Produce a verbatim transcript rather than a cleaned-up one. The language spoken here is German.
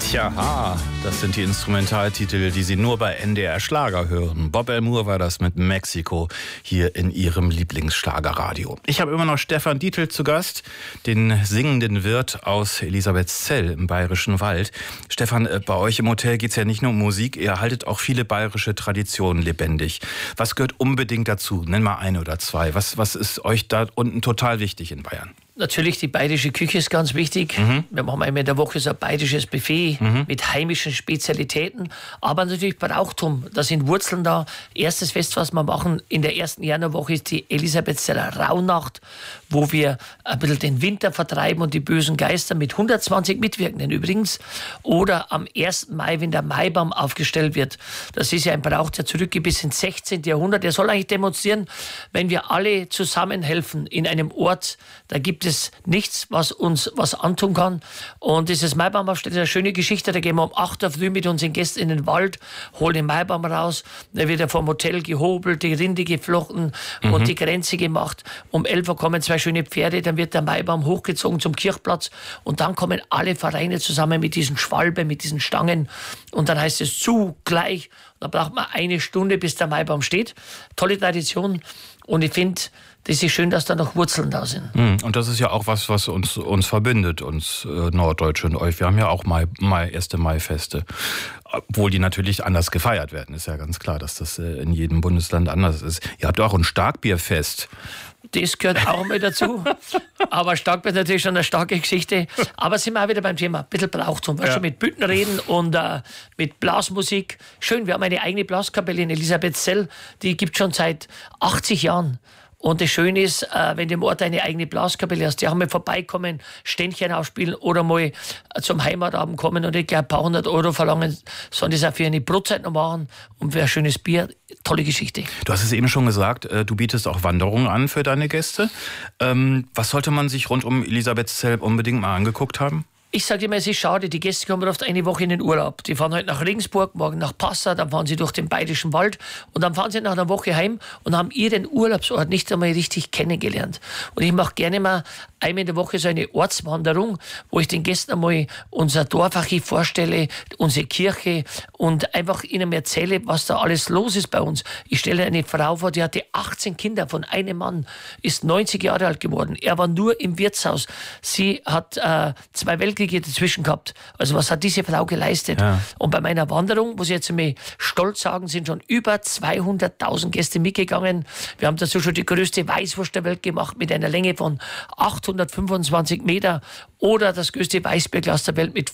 Tja, ha, das sind die Instrumentaltitel, die Sie nur bei N D R Schlager hören. Bob Elmore war das mit Mexiko hier in Ihrem Lieblingsschlagerradio. Ich habe immer noch Stefan Dietl zu Gast, den singenden Wirt aus Elisabethzell im Bayerischen Wald. Stefan, bei euch im Hotel geht es ja nicht nur um Musik, ihr haltet auch viele bayerische Traditionen lebendig. Was gehört unbedingt dazu? Nenn mal eine oder zwei. Was, was ist euch da unten total wichtig in Bayern? Natürlich, die bayerische Küche ist ganz wichtig. Mhm. Wir machen einmal in der Woche so ein bayerisches Buffet mhm. mit heimischen Spezialitäten. Aber natürlich Brauchtum, da sind Wurzeln da. Erstes Fest, was wir machen in der ersten Januarwoche, ist die Elisabethzeller Rauhnacht, wo wir ein bisschen den Winter vertreiben und die bösen Geister mit hundertzwanzig Mitwirkenden übrigens. Oder am ersten Mai, wenn der Maibaum aufgestellt wird. Das ist ja ein Brauch, der zurückgeht bis ins sechzehnten Jahrhundert. Der soll eigentlich demonstrieren, wenn wir alle zusammenhelfen in einem Ort, da gibt es nichts, was uns was antun kann. Und dieses Maibaumaufstellen ist eine schöne Geschichte. Da gehen wir um acht Uhr früh mit unseren Gästen in den Wald, holen den Maibaum raus. Da wird er vom Hotel gehobelt, die Rinde geflochten mhm. und die Grenze gemacht. Um elf Uhr kommen zwei schöne Pferde, dann wird der Maibaum hochgezogen zum Kirchplatz und dann kommen alle Vereine zusammen mit diesen Schwalben, mit diesen Stangen und dann heißt es zugleich. Da braucht man eine Stunde, bis der Maibaum steht. Tolle Tradition und ich finde, das ist schön, dass da noch Wurzeln da sind. Und das ist ja auch was, was uns, uns verbindet, uns äh, Norddeutsche und euch. Wir haben ja auch Mai, Mai, erste Maifeste. Obwohl die natürlich anders gefeiert werden. Ist ja ganz klar, dass das äh, in jedem Bundesland anders ist. Ihr habt auch ein Starkbierfest. Das gehört auch mal dazu. Aber Starkbier ist natürlich schon eine starke Geschichte. Aber sind wir auch wieder beim Thema. Ein bisschen Brauchtum. Ja. Schon mit Büttenreden und äh, mit Blasmusik. Schön, wir haben eine eigene Blaskapelle in Elisabethzell. Die gibt es schon seit achtzig Jahren. Und das Schöne ist, äh, wenn du im Ort eine eigene Blaskapelle hast, die haben mal vorbeikommen, Ständchen aufspielen oder mal zum Heimatabend kommen und ich glaube ein paar hundert Euro verlangen, sondern das auch für eine Brotzeit noch machen und für ein schönes Bier. Tolle Geschichte. Du hast es eben schon gesagt, du bietest auch Wanderungen an für deine Gäste. Ähm, was sollte man sich rund um Elisabethzell unbedingt mal angeguckt haben? Ich sage immer, es ist schade, die Gäste kommen oft eine Woche in den Urlaub. Die fahren heute nach Regensburg, morgen nach Passau, dann fahren sie durch den Bayerischen Wald und dann fahren sie nach einer Woche heim und haben ihren Urlaubsort nicht einmal richtig kennengelernt. Und ich mache gerne mal einmal in der Woche so eine Ortswanderung, wo ich den Gästen einmal unser Dorfarchiv vorstelle, unsere Kirche und einfach ihnen erzähle, was da alles los ist bei uns. Ich stelle eine Frau vor, die hatte achtzehn Kinder von einem Mann, ist neunzig Jahre alt geworden. Er war nur im Wirtshaus. Sie hat äh, zwei Weltkriege dazwischen gehabt. Also was hat diese Frau geleistet? Ja. Und bei meiner Wanderung, muss ich jetzt einmal stolz sagen, sind schon über zweihunderttausend Gäste mitgegangen. Wir haben dazu schon die größte Weißwurst der Welt gemacht mit einer Länge von achthundertfünfundzwanzig Meter oder das größte Weißbierglas der Welt mit